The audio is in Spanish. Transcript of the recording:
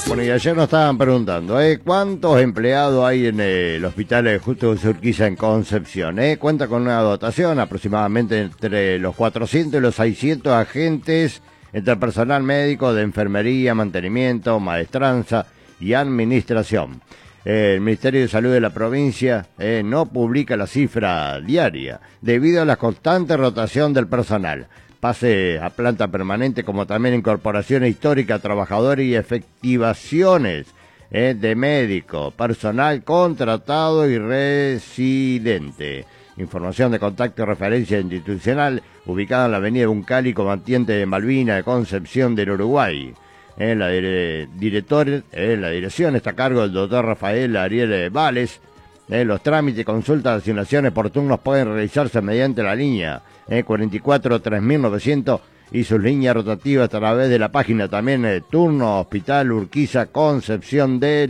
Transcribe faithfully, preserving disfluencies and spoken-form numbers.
Bueno, y ayer nos estaban preguntando, ¿eh? ¿Cuántos empleados hay en el hospital de Justo de Urquiza en Concepción? ¿Eh? Cuenta con una dotación aproximadamente entre los cuatrocientos y los seiscientos agentes, entre personal médico, de enfermería, mantenimiento, maestranza y administración. Eh, el Ministerio de Salud de la provincia eh, no publica la cifra diaria debido a la constante rotación del personal. Pase a planta permanente, como también incorporaciones históricas, trabajadores y efectivaciones eh, de médico, personal contratado y residente. Información de contacto y referencia institucional ubicada en la avenida Uncali, combatiente de Malvinas, de Concepción del Uruguay. En la, dire director, en la dirección está a cargo del doctor Rafael Ariel Vales. Eh, los trámites, consultas, asignaciones por turnos pueden realizarse mediante la línea eh, cuarenta y cuatro tres mil novecientos y sus líneas rotativas a través de la página también eh, Turno Hospital Urquiza Concepción de